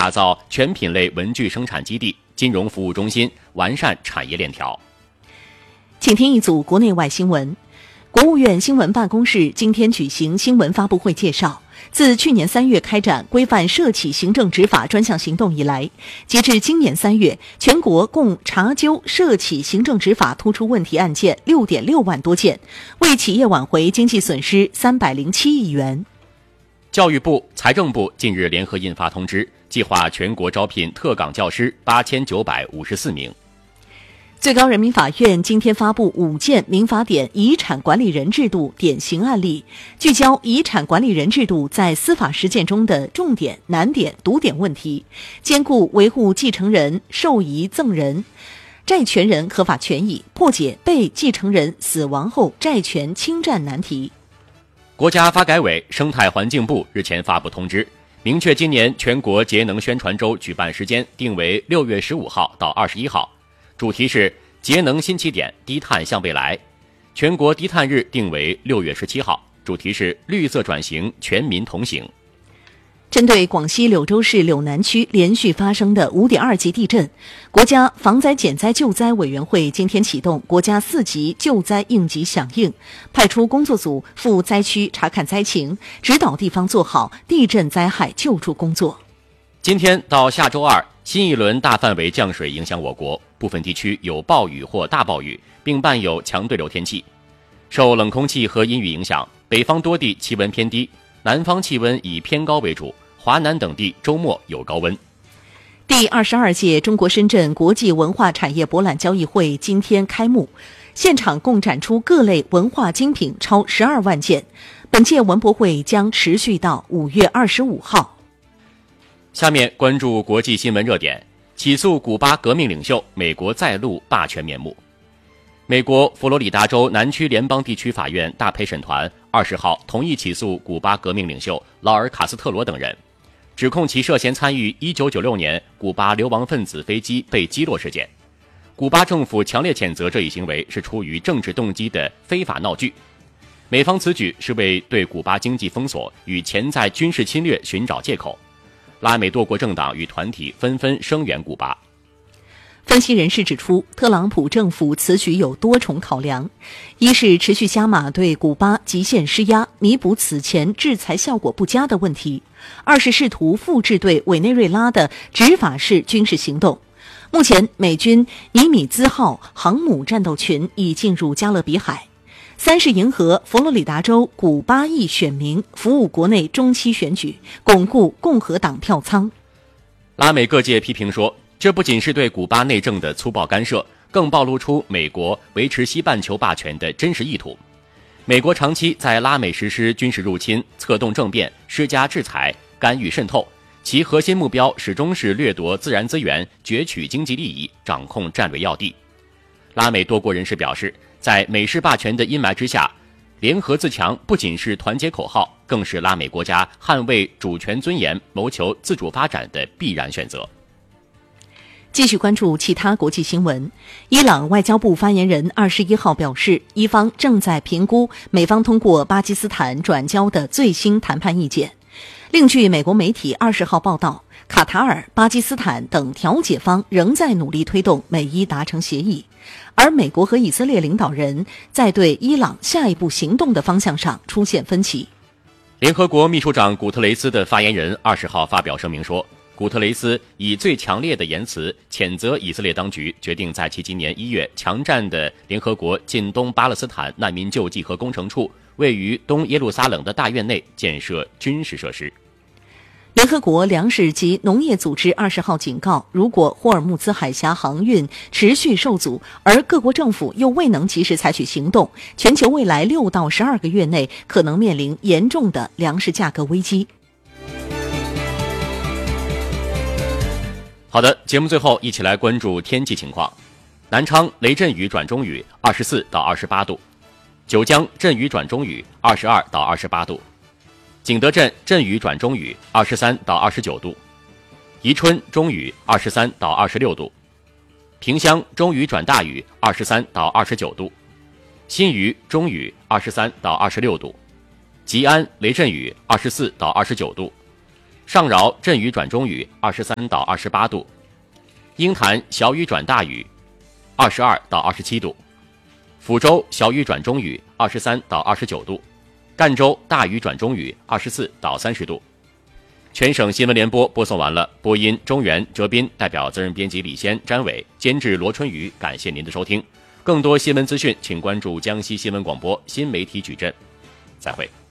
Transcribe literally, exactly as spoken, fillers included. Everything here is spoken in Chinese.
打造全品类文具生产基地、金融服务中心，完善产业链条。 请听一组国内外新闻。国务院新闻办公室今天举行新闻发布会介绍，自去年三月开展规范涉企行政执法专项行动以来，截至今年三月，全国共查究涉企行政执法突出问题案件 六点六万多件，为企业挽回经济损失三百零七亿元。 教育部、财政部近日联合印发通知，计划全国招聘特岗教师八千九百五十四名。 最高人民法院今天发布五件民法典遗产管理人制度典型案例，聚焦遗产管理人制度在司法实践中的重点、难点、毒点问题，兼顾维护继承人、受遗赠人、债权人合法权益，破解被继承人死亡后债权侵占难题。 国家发改委、生态环境部日前发布通知，明确今年全国节能宣传周举办时间定为六月十五号到二十一号。主题是节能新起点，低碳向未来。全国低碳日定为六月十七号，主题是绿色转型，全民同行。 针对广西柳州市柳南区连续发生的 五点二 级地震，国家防灾减灾救灾委员会今天启动国家四级救灾应急响应，派出工作组赴灾区查看灾情，指导地方做好地震灾害救助工作。 今天到下周二，新一轮大范围降水影响我国，部分地区有暴雨或大暴雨，并伴有强对流天气。受冷空气和阴雨影响，北方多地气温偏低，南方气温以偏高为主，华南等地周末有高温。 第二十二届中国深圳国际文化产业博览交易会今天开幕，现场共展出各类文化精品超十二万件。本届文博会将持续到五月二十五号。 下面关注国际新闻热点。起诉古巴革命领袖，美国再露霸权面目。美国佛罗里达州南区联邦地区法院大陪审团二十号同意起诉古巴革命领袖劳尔·卡斯特罗等人，指控其涉嫌参与一九九六年古巴流亡分子飞机被击落事件。古巴政府强烈谴责这一行为是出于政治动机的非法闹剧。美方此举是为对古巴经济封锁与潜在军事侵略寻找借口。拉美多国政党与团体纷纷声援古巴。 分析人士指出，特朗普政府此举有多重考量：一是持续加码对古巴极限施压，弥补此前制裁效果不佳的问题；二是试图复制对委内瑞拉的执法式军事行动。目前，美军尼米兹号航母战斗群已进入加勒比海。三是迎合佛罗里达州古巴裔选民，服务国内中期选举，巩固共和党票仓。 拉美各界批评说，这不仅是对古巴内政的粗暴干涉，更暴露出美国维持西半球霸权的真实意图。美国长期在拉美实施军事入侵、策动政变、施加制裁、干预渗透，其核心目标始终是掠夺自然资源、攫取经济利益、掌控战略要地。拉美多国人士表示，在美式霸权的阴霾之下，联合自强不仅是团结口号，更是拉美国家捍卫主权尊严、谋求自主发展的必然选择。 继续关注其他国际新闻。伊朗外交部发言人二十一号表示，伊方正在评估美方通过巴基斯坦转交的最新谈判意见。另据美国媒体二十号报道，卡塔尔、巴基斯坦等调解方仍在努力推动美伊达成协议，而美国和以色列领导人在对伊朗下一步行动的方向上出现分歧。 联合国秘书长古特雷斯的发言人二十号发表声明说，古特雷斯以最强烈的言辞谴责以色列当局决定在其今年一月强占的联合国近东巴勒斯坦难民救济和工程处位于东耶路撒冷的大院内建设军事设施。 联合国粮食及农业组织二十号警告，如果霍尔木兹海峡航运持续受阻，而各国政府又未能及时采取行动，全球未来六到十二个月内可能面临严重的粮食价格危机。 好的，节目最后一起来关注天气情况。南昌雷阵雨转中雨，二十四到二十八度；九江阵雨转中雨，二十二到二十八度；景德镇阵雨转中雨，二十三到二十九度；宜春中雨，二十三到二十六度；萍乡中雨转大雨，二十三到二十九度；新余中雨，二十三到二十六度；吉安雷阵雨，二十四到二十九度； 上饶阵雨转中雨，二十三到二十八度；鹰潭小雨转大雨，二十二到二十七度；抚州小雨转中雨，二十三到二十九度；赣州大雨转中雨，二十四到三十度。全省新闻联播播送完了，播音中原、哲斌，代表责任编辑李先、詹伟，监制罗春雨，感谢您的收听。更多新闻资讯，请关注江西新闻广播新媒体矩阵。再会。